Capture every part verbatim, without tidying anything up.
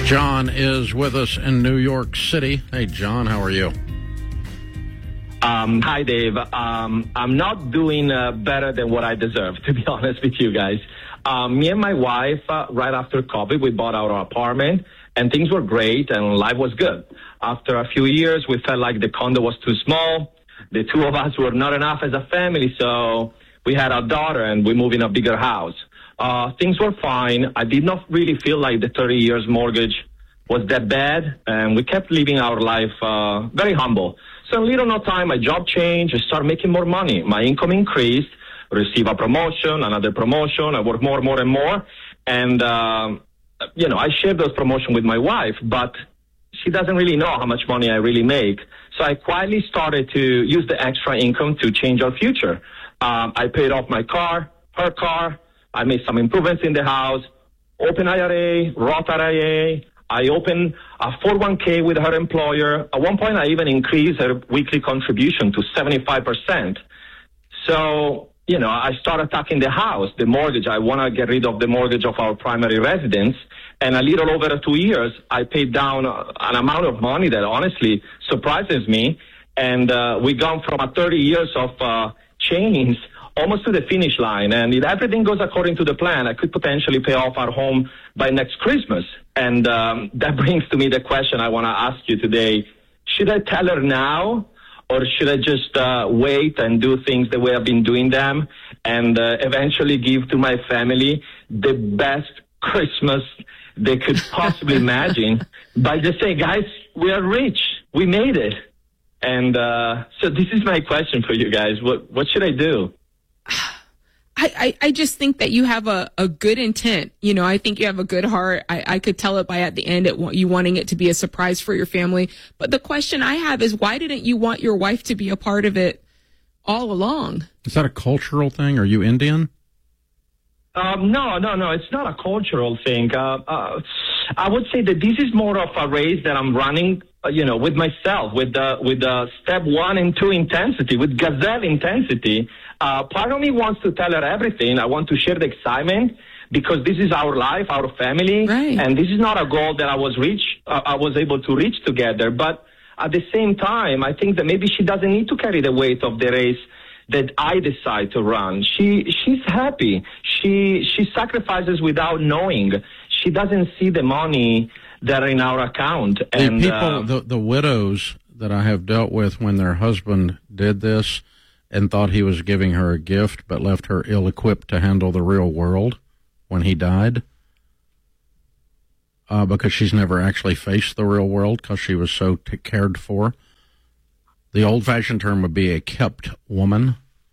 John is with us in New York City. Hey, John, how are you? Um, hi, Dave. Um, I'm not doing uh, better than what I deserve, to be honest with you guys. Um, me and my wife, uh, right after COVID, we bought our apartment, and things were great, and life was good. After a few years, we felt like the condo was too small. The two of us were not enough as a family, so we had our daughter, and we moved in a bigger house. Uh, things were fine. I did not really feel like the thirty years mortgage was that bad, and we kept living our life uh, very humble. So in little no time, my job changed. I started making more money. My income increased, received a promotion, another promotion. I worked more, more, and more. And, um, you know, I share those promotions with my wife, but she doesn't really know how much money I really make. So I quietly started to use the extra income to change our future. Um, I paid off my car, her car. I made some improvements in the house, open I R A, Roth I R A. I opened a four oh one k with her employer. At one point, I even increased her weekly contribution to seventy-five percent. So, you know, I started attacking the house, the mortgage. I want to get rid of the mortgage of our primary residence. And a little over two years, I paid down an amount of money that honestly surprises me. And uh, we gone from a thirty years of uh, chains almost to the finish line. And if everything goes according to the plan, I could potentially pay off our home by next Christmas. And um, that brings to me the question I want to ask you today. Should I tell her now, or should I just uh, wait and do things the way I've been doing them and uh, eventually give to my family the best Christmas they could possibly imagine by just saying, guys, we are rich. We made it. And uh, so this is my question for you guys. What, what should I do? I, I, I just think that you have a, a good intent. You know, I think you have a good heart. I, I could tell it by at the end, it, you wanting it to be a surprise for your family. But the question I have is, why didn't you want your wife to be a part of it all along? Is that a cultural thing? Are you Indian? Um, no, no, no. It's not a cultural thing. Uh, uh, I would say that this is more of a race that I'm running, uh, you know, with myself, with the with the step one and two intensity, with gazelle intensity. Uh, part of me wants to tell her everything. I want to share the excitement because this is our life, our family, right. And this is not a goal that I was reach, uh, I was able to reach together. But at the same time, I think that maybe she doesn't need to carry the weight of the race that I decide to run. She she's happy. She she sacrifices without knowing. She doesn't see the money that are in our account. And the people, uh, the the widows that I have dealt with, when their husband did this and thought he was giving her a gift, but left her ill-equipped to handle the real world when he died, uh, because she's never actually faced the real world because she was so t- cared for. The old-fashioned term would be a kept woman,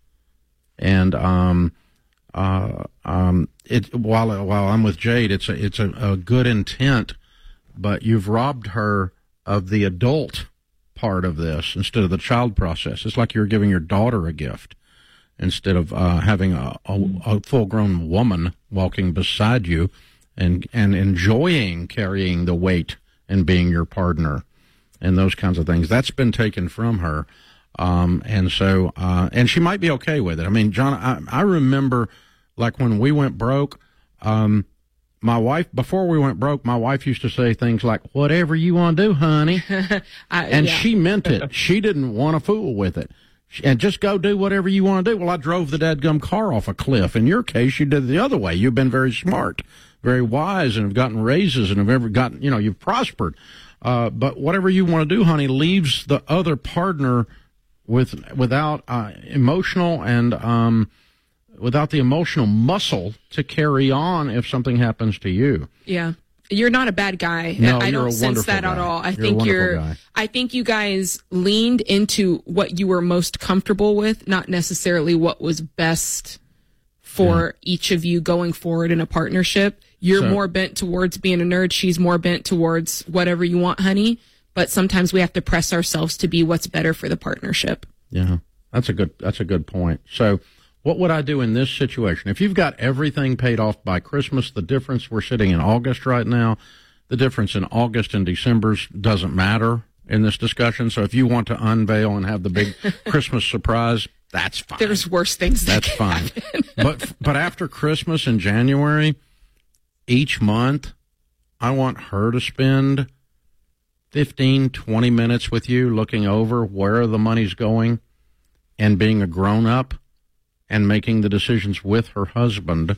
and um, uh, um, it while while I'm with Jade, it's a it's a, a good intent, but you've robbed her of the adult part of this instead of the child process. It's like you're giving your daughter a gift instead of uh, having a, a, a full-grown woman walking beside you and and enjoying carrying the weight and being your partner and those kinds of things. That's been taken from her. Um, and so, uh, and she might be okay with it. I mean, John, I, I remember like when we went broke, um, my wife, before we went broke, my wife used to say things like, whatever you want to do, honey. I, and yeah. she meant it. She didn't want to fool with it. And just go do whatever you want to do. Well, I drove the dadgum car off a cliff. In your case, you did it the other way. You've been very smart, very wise, and have gotten raises and have ever gotten, you know, you've prospered. Uh, but whatever you want to do, honey, leaves the other partner with without uh, emotional and um, without the emotional muscle to carry on if something happens to you. Yeah. You're not a bad guy. No, I you're don't a sense that guy. at all. I you're think a you're guy. I think you guys leaned into what you were most comfortable with, not necessarily what was best for yeah. each of you going forward in a partnership. You're so, more bent towards being a nerd. She's more bent towards whatever you want, honey. But sometimes we have to press ourselves to be what's better for the partnership. Yeah, that's a good that's a good point. So what would I do in this situation? If you've got everything paid off by Christmas, the difference, we're sitting in August right now, the difference in August and December doesn't matter in this discussion. So if you want to unveil and have the big Christmas surprise, that's fine. There's worse things that That's can fine. happen. but but after Christmas in January, each month, I want her to spend fifteen, twenty minutes with you looking over where the money's going and being a grown-up and making the decisions with her husband,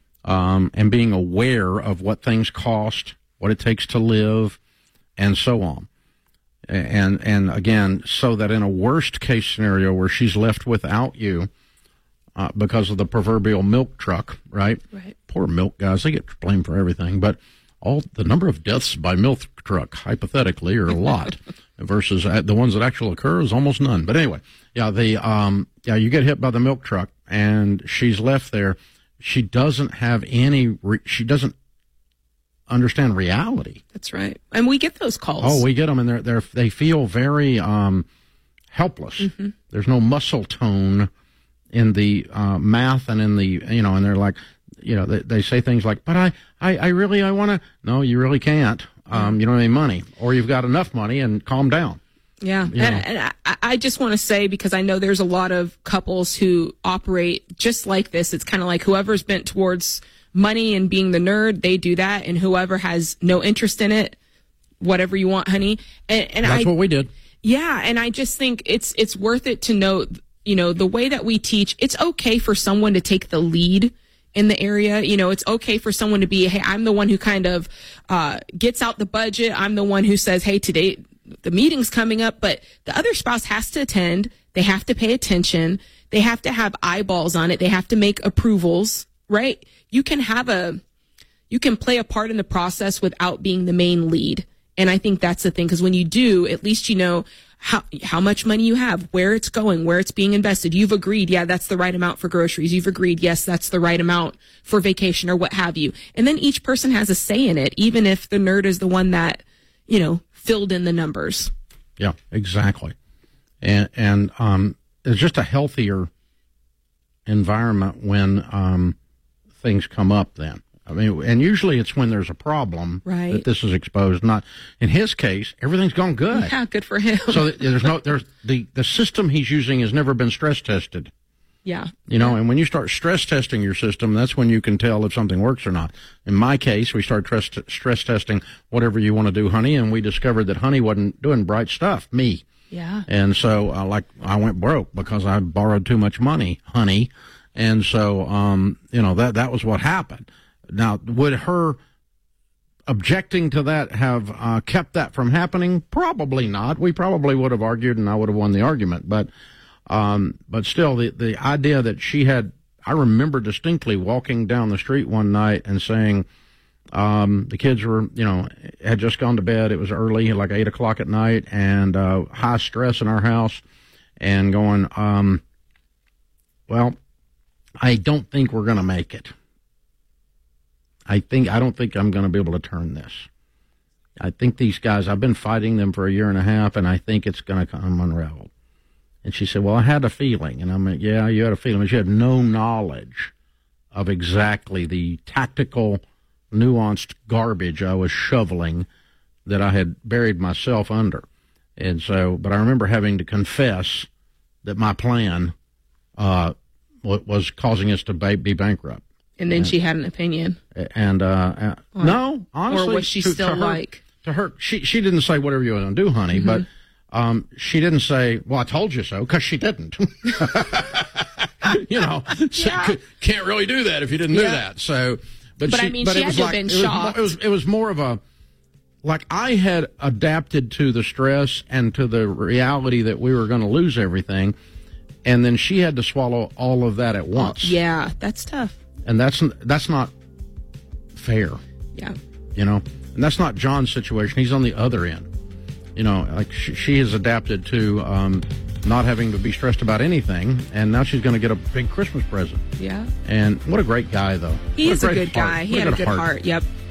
um, and being aware of what things cost, what it takes to live, and so on. And, and again, so that in a worst-case scenario where she's left without you uh, because of the proverbial milk truck, right? Right. Poor milk guys, they get blamed for everything, but all the number of deaths by milk truck, hypothetically, are a lot, versus the ones that actually occur is almost none. But anyway, yeah, the um, yeah, you get hit by the milk truck, and she's left there. She doesn't have any. Re- she doesn't understand reality. That's right, and we get those calls. Oh, we get them, and they're they they feel very um, helpless. Mm-hmm. There's no muscle tone in the uh, math and in the you know, and they're like. You know, they, they say things like, but I, I, I really, I want to. No, you really can't. Um, you don't have any money, or you've got enough money, and calm down. Yeah. And, and I, I just want to say, because I know there's a lot of couples who operate just like this. It's kind of like whoever's bent towards money and being the nerd, they do that. And whoever has no interest in it, whatever you want, honey. And, and That's I, what we did. Yeah. And I just think it's, it's worth it to note, you know, the way that we teach, it's okay for someone to take the lead in the area. You know, it's okay for someone to be, hey, I'm the one who kind of uh, gets out the budget. I'm the one who says, hey, today the meeting's coming up, but the other spouse has to attend. They have to pay attention. They have to have eyeballs on it. They have to make approvals, right? You can have a, you can play a part in the process without being the main lead. And I think that's the thing, because when you do, at least you know how how much money you have, where it's going, where it's being invested. You've agreed, yeah, that's the right amount for groceries. You've agreed, yes, that's the right amount for vacation or what have you. And then each person has a say in it, even if the nerd is the one that, you know, filled in the numbers. Yeah, exactly. And and um, it's just a healthier environment when um, things come up then. I mean, and usually it's when there's a problem right. that this is exposed. Not in his case, everything's gone good. Yeah, good for him. So there's no there's the the system he's using has never been stress tested. Yeah, you know, yeah. And when you start stress testing your system, that's when you can tell if something works or not. In my case, we started stress, stress testing whatever you want to do, honey, and we discovered that honey wasn't doing bright stuff. Me. Yeah. And so, uh, like, I went broke because I borrowed too much money, honey, and so, um, you know, that that was what happened. Now, would her objecting to that have uh, kept that from happening? Probably not. We probably would have argued, and I would have won the argument. But, um, but still, the the idea that she had, I remember distinctly walking down the street one night and saying, um, the kids were, you know, had just gone to bed. It was early, like eight o'clock at night, and uh, high stress in our house, and going, um, well, I don't think we're going to make it. I think I don't think I'm going to be able to turn this. I think these guys, I've been fighting them for a year and a half, and I think it's going to come unraveled. And she said, well, I had a feeling. And I'm like, yeah, you had a feeling, but you had no knowledge of exactly the tactical, nuanced garbage I was shoveling that I had buried myself under. And so, but I remember having to confess that my plan uh, was causing us to be bankrupt. And then and, she had an opinion. And uh, or, no, honestly, or was she to, still to her, like to her? She she didn't say whatever you want to do, honey, mm-hmm. but um, she didn't say, "Well, I told you so," because she didn't. you know, yeah. can't really do that if you didn't yeah. do that. So, but, but she, I mean, but she it had was to like, have been it shocked. Was, it was it was more of a like I had adapted to the stress and to the reality that we were going to lose everything, and then she had to swallow all of that at once. Oh, yeah, that's tough. And that's that's not fair. Yeah. You know, and that's not John's situation. He's on the other end. You know, like she, she has adapted to um, not having to be stressed about anything, and now she's going to get a big Christmas present. Yeah. And what a great guy, though. He what is a, a good heart. guy. He what had a good heart. heart. Yep.